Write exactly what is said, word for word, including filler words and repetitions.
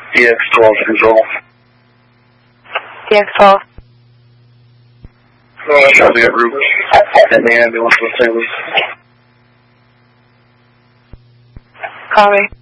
D X twelve control. D X twelve. Oh, Shelby at route. And the ambulance was Saint Louis. Copy.